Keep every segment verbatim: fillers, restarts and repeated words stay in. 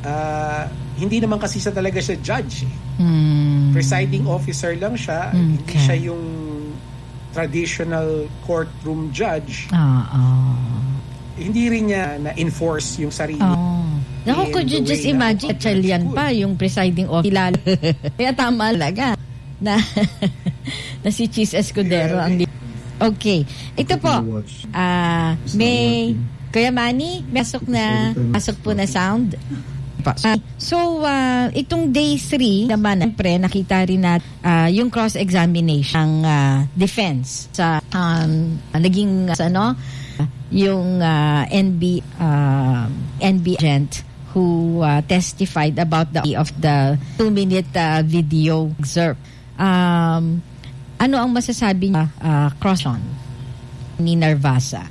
uh, hindi naman kasi siya talaga siya judge. Eh. Mm. Presiding officer lang siya. Okay. Hindi siya yung traditional courtroom judge. Ah, oh. Hindi rin niya na-enforce yung sarili. Oh. Naku, could you just imagine, Chalian pa yung presiding officer. Kaya tama talaga na, na si Cheese Escudero ang li- Okay. Ito po, uh, may Kuya Manny, masok na, masok po na sound. Uh, so, uh, itong day three naman, pre, nakita rin natin uh, yung cross-examination ng uh, defense sa um, naging uh, ano, yung uh, N B uh, N B agent who uh, testified about the of the two-minute uh, video excerpt. Um, ano ang masasabi niya uh, cross-on ni Narvasa?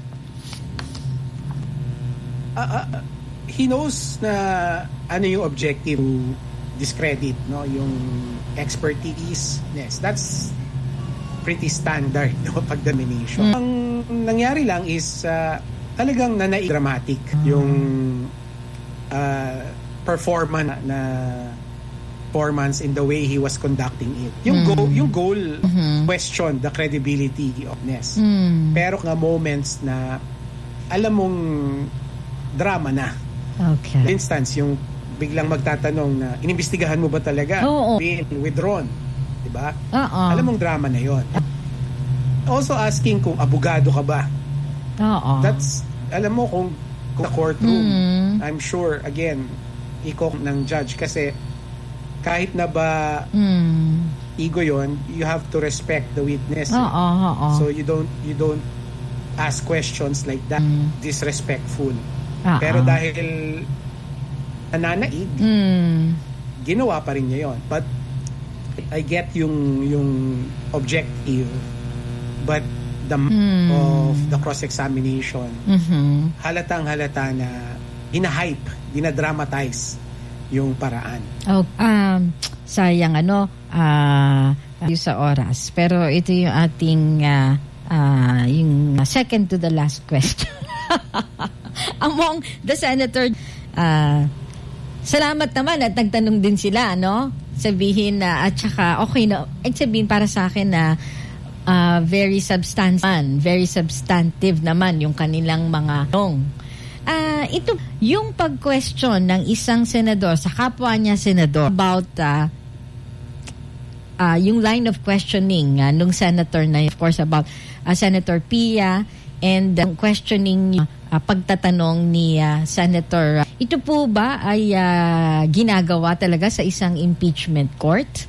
Uh, uh, he knows na ano yung objective to discredit, no, yung expertise. Yes, that's pretty standard, no, pag domination. Mm. Ang nangyari lang is uh, talagang nanai-dramatic yung uh, performance na performance in the way he was conducting it. Yung mm. goal, yung goal mm-hmm. question the credibility of Ness. Mm. Pero nga moments na alam mong drama na. Okay. For instance, yung biglang magtatanong na inimbestigahan mo ba talaga? Oo. Being withdrawn. Diba? Oo. Alam mong drama na yon. Also asking kung abogado ka ba? Oo. That's, alam mo kung, kung sa courtroom, mm. I'm sure, again, iko ng judge kasi kahit na ba mm. ego yon, you have to respect the witness. Oo, oo. So you don't you don't ask questions like that, mm. disrespectful. Uh-oh. Pero dahil nananaig, mm. ginawa pa rin niya yon. But I get yung yung objective, but the mm. of the cross-examination, mm-hmm. halatang halata na hina-hype, dinadramatize yung paraan. Oh, um, sayang ano, uh, yung sa oras. Pero ito yung ating uh, uh, yung second to the last question. Among the senator, uh, salamat naman at nagtanong din sila, no? Sabihin na, at saka, okay na, at sabihin para sa akin na uh, very substantive, very substantive naman yung kanilang mga tanong. Uh, ito, yung pag-question ng isang senador sa kapwa niya senador about uh, uh, yung line of questioning uh, nung senator na, of course, about uh, Senator Pia and uh, questioning uh, pagtatanong ni uh, Senator. Uh, ito po ba ay uh, ginagawa talaga sa isang impeachment court?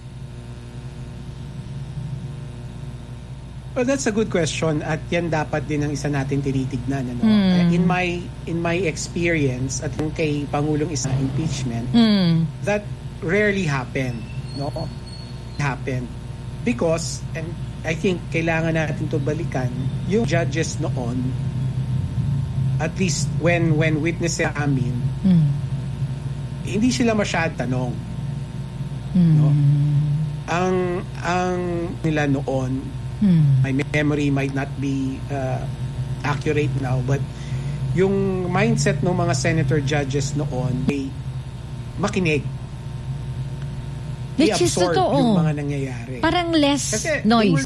Well, that's a good question at yan dapat din ang isa natin tinitignan, ano. Mm. In my in my experience at yung kay Pangulong isa impeachment, mm. that rarely happen, no? Happen because, and I think kailangan natin to balikan yung judges noon, at least when when witnesses amin, mm. hindi sila masyad tanong, mm. no? Ang ang nila noon, Hmm. my memory might not be uh, accurate now, but yung mindset ng mga senator judges noon ay makinig. Which is I-absorb totoo. yung mga nangyayari. Parang less Kasi noise. Were,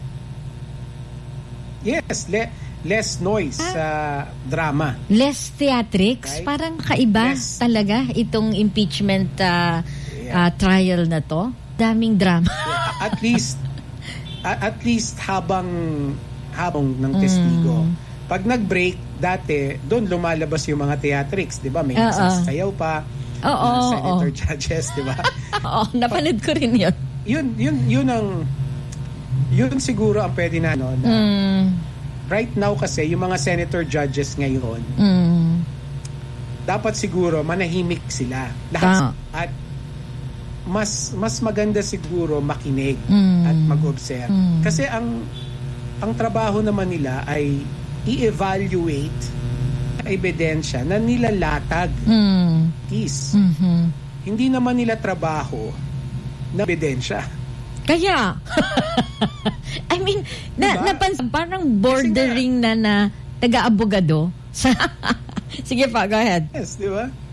yes, le, less noise sa uh, drama. Less theatrics. Right? Parang kaiba Yes. talaga itong impeachment uh, Yeah. uh, trial na to. Daming drama. Yeah, at least at least habang habang ng testigo. Mm. Pag nag-break dati, doon lumalabas yung mga theatrics, 'di ba? May nagsasayaw pa. Oo, uh, senator oo. judges, 'di ba? Oo, napanood ko rin 'yun. Yun yun yun ang yun siguro ang pwede na no. Na, mm. Right now kasi yung mga senator judges ngayon, mm. dapat siguro manahimik sila. Lahat ah. at mas mas maganda siguro makinig mm. at mag-observe. Mm. Kasi ang ang trabaho naman nila ay i-evaluate ebidensya na nilalatag. Mm. Is. Mm-hmm. Hindi naman nila trabaho na ebidensya. Kaya I mean, na, diba? napansin parang bordering na na taga-abogado. Sige pa, go ahead. Yes, di ba?